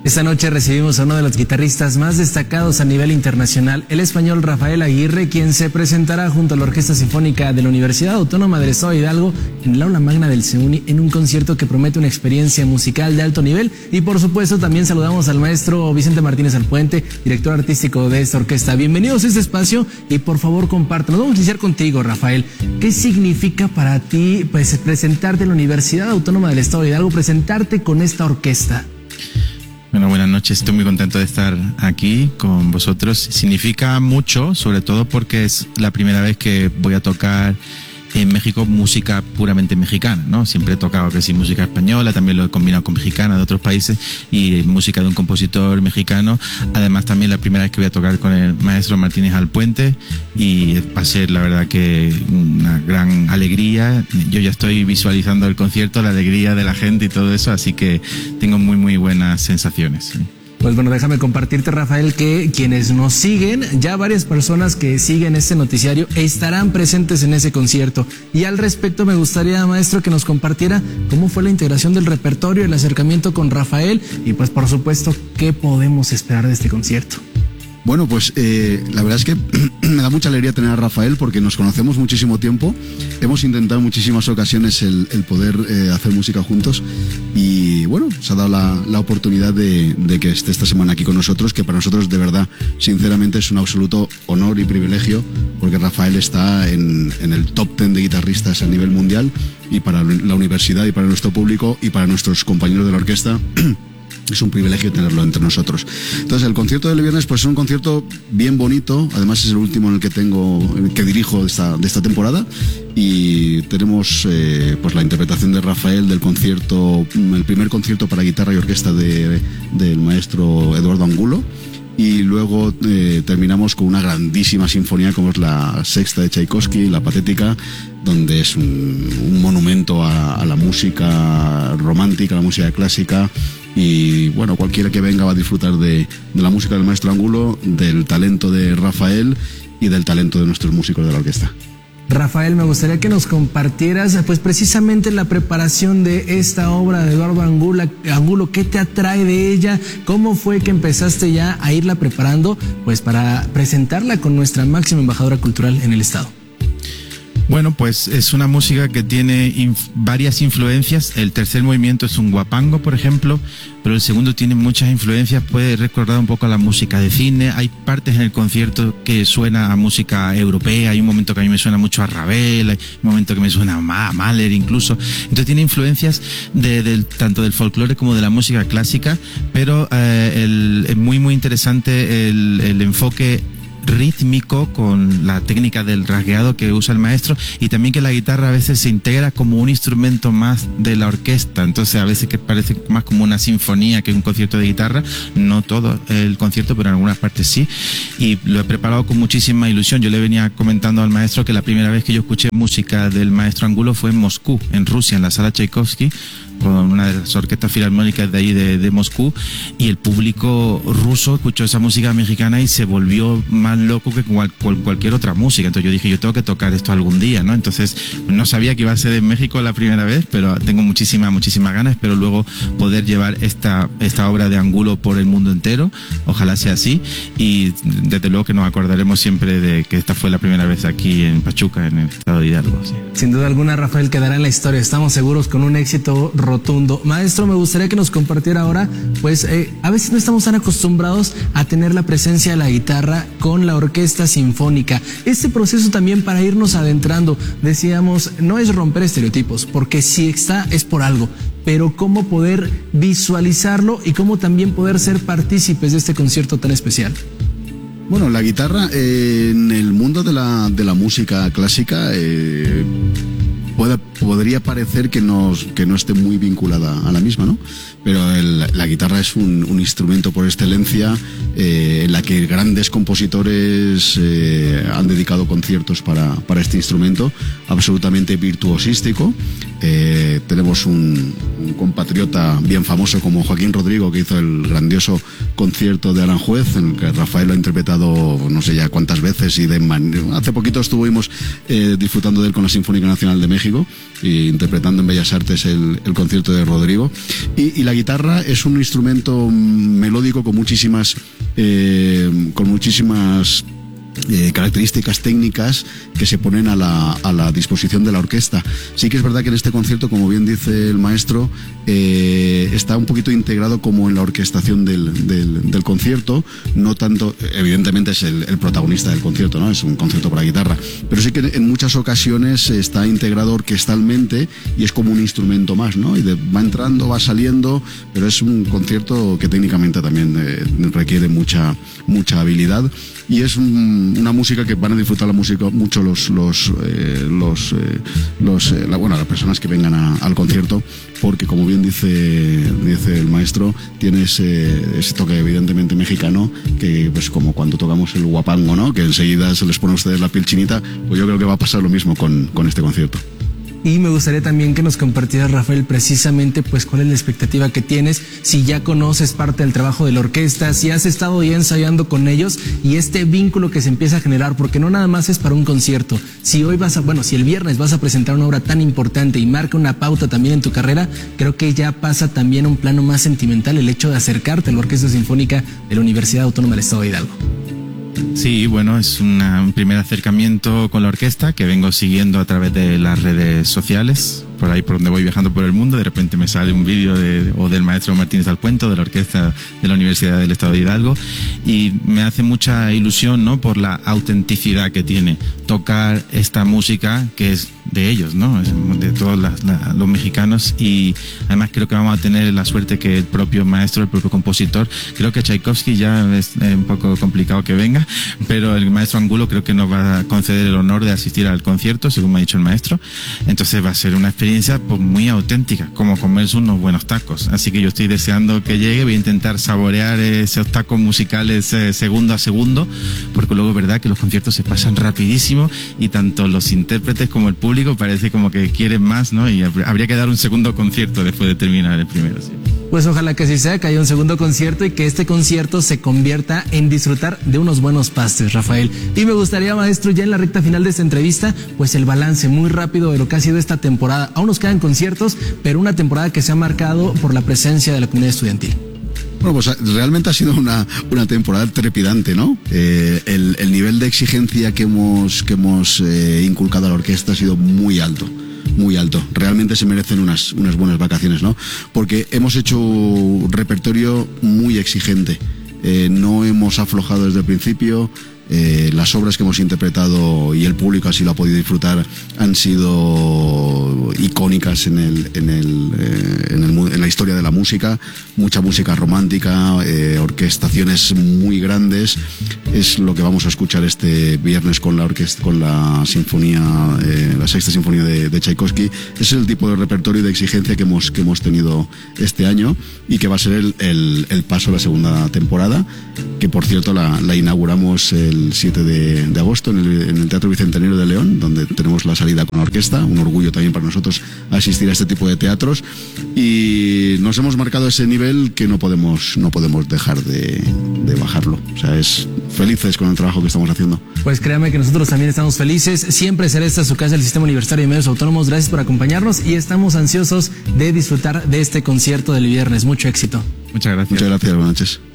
Esta noche recibimos a uno de los guitarristas más destacados a nivel internacional, el español Rafael Aguirre, quien se presentará junto a la Orquesta Sinfónica de la Universidad Autónoma del Estado de Hidalgo en el aula magna del CEUNY en un concierto que promete una experiencia musical de alto nivel. Y por supuesto también saludamos al maestro Vicente Martínez Alpuente, director artístico de esta orquesta. Bienvenidos a este espacio y por favor compártanos. Vamos a iniciar contigo, Rafael. ¿Qué significa para ti pues presentarte en la Universidad Autónoma del Estado de Hidalgo, presentarte con esta orquesta? Bueno, buenas noches, estoy muy contento de estar aquí con vosotros. Significa mucho, sobre todo porque es la primera vez que voy a tocar en México música puramente mexicana, ¿no? Siempre he tocado que sí música española, también lo he combinado con mexicana de otros países y música de un compositor mexicano. Además también la primera vez que voy a tocar con el maestro Martínez Alpuente y va a ser la verdad que una gran alegría. Yo ya estoy visualizando el concierto, la alegría de la gente y todo eso, así que tengo muy buenas sensaciones. Pues bueno, déjame compartirte, Rafael, que quienes nos siguen, ya varias personas que siguen este noticiario estarán presentes en ese concierto. Y al respecto me gustaría, maestro, que nos compartiera cómo fue la integración del repertorio, el acercamiento con Rafael y pues por supuesto, qué podemos esperar de este concierto. Bueno, pues la verdad es que me da mucha alegría tener a Rafael porque nos conocemos muchísimo tiempo, hemos intentado en muchísimas ocasiones el poder hacer música juntos y bueno, se ha dado la oportunidad de que esté esta semana aquí con nosotros, que para nosotros de verdad, sinceramente es un absoluto honor y privilegio porque Rafael está en el top 10 de guitarristas a nivel mundial y para la universidad y para nuestro público y para nuestros compañeros de la orquesta es un privilegio tenerlo entre nosotros. Entonces el concierto del viernes pues es un concierto bien bonito, además es el último en el que dirijo de esta temporada y tenemos pues la interpretación de Rafael del concierto, el primer concierto para guitarra y orquesta del maestro Eduardo Angulo. Y luego terminamos con una grandísima sinfonía como es la sexta de Tchaikovsky, la Patética, donde es un monumento a la música romántica, a la música clásica. Y bueno, cualquiera que venga va a disfrutar de la música del maestro Angulo, del talento de Rafael y del talento de nuestros músicos de la orquesta. Rafael, me gustaría que nos compartieras pues precisamente la preparación de esta obra de Eduardo Angulo. ¿Qué te atrae de ella? ¿Cómo fue que empezaste ya a irla preparando pues para presentarla con nuestra máxima embajadora cultural en el estado? Bueno, pues es una música que tiene varias influencias. El tercer movimiento es un guapango, por ejemplo, pero el segundo tiene muchas influencias. Puede recordar un poco a la música de cine. Hay partes en el concierto que suena a música europea. Hay un momento que a mí me suena mucho a Ravel, hay un momento que me suena a Mahler incluso. Entonces tiene influencias tanto del folclore como de la música clásica, pero es muy interesante el enfoque rítmico con la técnica del rasgueado que usa el maestro y también que la guitarra a veces se integra como un instrumento más de la orquesta, entonces a veces que parece más como una sinfonía que un concierto de guitarra, no todo el concierto pero en algunas partes sí, y lo he preparado con muchísima ilusión. Yo le venía comentando al maestro que la primera vez que yo escuché música del maestro Angulo fue en Moscú, en Rusia, en la sala Tchaikovsky, con una de las orquestas filarmónicas de ahí de Moscú, y el público ruso escuchó esa música mexicana y se volvió más loco que cualquier otra música. Entonces yo dije, yo tengo que tocar esto algún día, ¿no? Entonces no sabía que iba a ser en México la primera vez, pero tengo muchísimas ganas. Espero luego poder llevar esta obra de Angulo por el mundo entero, ojalá sea así, y desde luego que nos acordaremos siempre de que esta fue la primera vez aquí en Pachuca, en el estado de Hidalgo. Sí. Sin duda alguna, Rafael, quedará en la historia, estamos seguros, con un éxito rotundo. Maestro, me gustaría que nos compartiera ahora, pues a veces no estamos tan acostumbrados a tener la presencia de la guitarra con la orquesta sinfónica. Este proceso también para irnos adentrando, decíamos, no es romper estereotipos, porque si está es por algo, pero cómo poder visualizarlo y cómo también poder ser partícipes de este concierto tan especial. Bueno, la guitarra en el mundo de la música clásica podría parecer que no esté muy vinculada a la misma, ¿no? Pero la guitarra es un instrumento por excelencia en la que grandes compositores han dedicado conciertos para este instrumento, absolutamente virtuosístico. Tenemos un compatriota bien famoso como Joaquín Rodrigo, que hizo el grandioso concierto de Aranjuez, en el que Rafael lo ha interpretado no sé ya cuántas veces, y hace poquito estuvimos disfrutando de él con la Sinfónica Nacional de México, interpretando en Bellas Artes el concierto de Rodrigo. Y la guitarra es un instrumento melódico con muchísimas características técnicas que se ponen a la disposición de la orquesta. Sí que es verdad que en este concierto, como bien dice el maestro, está un poquito integrado como en la orquestación del concierto, no tanto, evidentemente es el protagonista del concierto, ¿no? Es un concierto para guitarra, pero sí que en muchas ocasiones está integrado orquestalmente y es como un instrumento más, ¿no? Y va entrando, va saliendo, pero es un concierto que técnicamente también requiere mucha habilidad, y es una música que van a disfrutar la música mucho las personas que vengan al concierto, porque como bien dice el maestro, tiene ese toque evidentemente mexicano, que pues como cuando tocamos el huapango, ¿no? Que enseguida se les pone a ustedes la piel chinita, pues yo creo que va a pasar lo mismo con este concierto. Y me gustaría también que nos compartieras, Rafael, precisamente pues cuál es la expectativa que tienes, si ya conoces parte del trabajo de la orquesta, si has estado ya ensayando con ellos, y este vínculo que se empieza a generar, porque no nada más es para un concierto. Si el viernes vas a presentar una obra tan importante y marca una pauta también en tu carrera, creo que ya pasa también a un plano más sentimental el hecho de acercarte a la Orquesta Sinfónica de la Universidad Autónoma del Estado de Hidalgo. Sí, bueno, es un primer acercamiento con la orquesta que vengo siguiendo a través de las redes sociales. Por ahí por donde voy viajando por el mundo, de repente me sale un vídeo del maestro Martínez Alpuento, de la orquesta de la Universidad del Estado de Hidalgo, y me hace mucha ilusión, ¿no? Por la autenticidad que tiene tocar esta música que es de ellos, ¿no? Es de todos los mexicanos, y además creo que vamos a tener la suerte que el propio maestro, el propio compositor, creo que Tchaikovsky ya es un poco complicado que venga, pero el maestro Angulo creo que nos va a conceder el honor de asistir al concierto, según me ha dicho el maestro. Entonces va a ser una experiencia pues muy auténtica, como comerse unos buenos tacos. Así que yo estoy deseando que llegue, voy a intentar saborear esos tacos musicales segundo a segundo, porque luego es verdad que los conciertos se pasan rapidísimo y tanto los intérpretes como el público parece como que quieren más, ¿no? Y habría que dar un segundo concierto después de terminar el primero, sí. Pues ojalá que así sea, que haya un segundo concierto y que este concierto se convierta en disfrutar de unos buenos pastes, Rafael. Y me gustaría, maestro, ya en la recta final de esta entrevista, pues el balance muy rápido de lo que ha sido esta temporada. Aún nos quedan conciertos, pero una temporada que se ha marcado por la presencia de la comunidad estudiantil. Bueno, pues realmente ha sido una temporada trepidante, ¿no? El nivel de exigencia que hemos inculcado a la orquesta ha sido muy alto. Muy alto. Realmente se merecen unas buenas vacaciones, ¿no? Porque hemos hecho un repertorio muy exigente. No hemos aflojado desde el principio. Las obras que hemos interpretado y el público así lo ha podido disfrutar han sido icónicas en la historia de la música. Mucha música romántica, orquestaciones muy grandes. Es lo que vamos a escuchar este viernes con la sinfonía, la sexta sinfonía de Tchaikovsky. Es el tipo de repertorio y de exigencia que hemos tenido este año, y que va a ser el paso a la segunda temporada, que por cierto la inauguramos el 7 de agosto en el Teatro Bicentenario de León, donde tenemos la salida con la orquesta. Un orgullo también para nosotros asistir a este tipo de teatros, y nos hemos marcado ese nivel que no podemos dejar de bajarlo. O sea, es felices con el trabajo que estamos haciendo. Pues créame que nosotros también estamos felices. Siempre será esta su casa, el Sistema Universitario de Medios Autónomos. Gracias por acompañarnos y estamos ansiosos de disfrutar de este concierto del viernes. Mucho éxito. Muchas gracias. Muchas gracias, buenas noches.